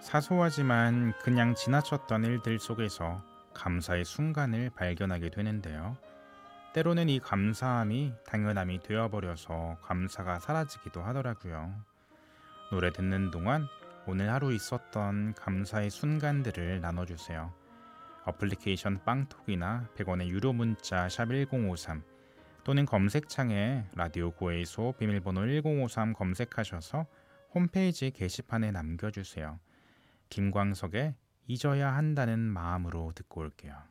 사소하지만 그냥 지나쳤던 일들 속에서 감사의 순간을 발견하게 되는데요. 때로는 이 감사함이 당연함이 되어버려서 감사가 사라지기도 하더라고요. 노래 듣는 동안 오늘 하루 있었던 감사의 순간들을 나눠주세요. 어플리케이션 빵톡이나 100원의 유료 문자 샵 1053 또는 검색창에 라디오 고에이소 비밀번호 1053 검색하셔서 홈페이지 게시판에 남겨주세요. 김광석의 잊어야 한다는 마음으로 듣고 올게요.